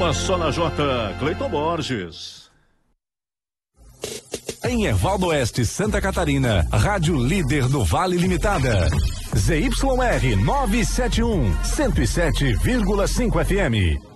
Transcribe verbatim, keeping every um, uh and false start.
Uma só na J, Cleiton Borges. Em Evaldo Oeste, Santa Catarina, Rádio Líder do Vale Limitada. Z Y R novecentos e setenta e um, cento e sete vírgula cinco F M.